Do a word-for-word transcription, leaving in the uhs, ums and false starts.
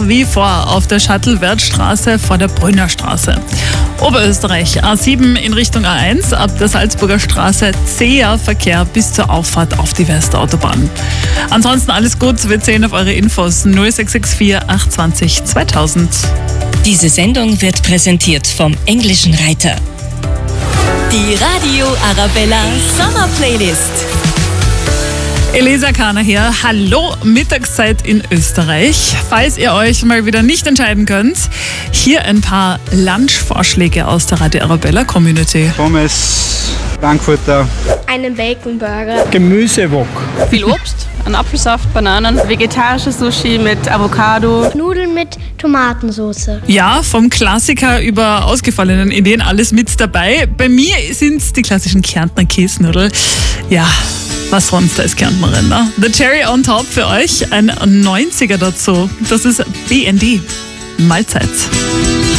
wie vor auf der Shuttle-Wertstraße vor der Brünnerstraße. Oberösterreich A sieben in Richtung A eins, ab der Salzburger Straße zäher Verkehr bis zur Auffahrt auf die Westautobahn. Ansonsten alles gut, wir zählen auf eure Infos null sechs sechs vier acht zwei null zweitausend. Diese Sendung wird präsentiert vom Englischen Reiter. Die Radio Arabella Summer Playlist. Elisa Kahner hier. Hallo, Mittagszeit in Österreich. Falls ihr euch mal wieder nicht entscheiden könnt, hier ein paar Lunchvorschläge aus der Radio Arabella Community. Pommes, Frankfurter, einen Baconburger, Gemüsewok, viel Obst, ein Apfelsaft, Bananen, vegetarisches Sushi mit Avocado, Nudeln mit Tomatensauce. Ja, vom Klassiker über ausgefallenen Ideen alles mit dabei. Bei mir sind es die klassischen Kärntner Käsnudeln. Ja, was sonst als Kärntnerin, ne? The Cherry on Top für euch, ein neunziger dazu. Das ist B N D. Mahlzeit.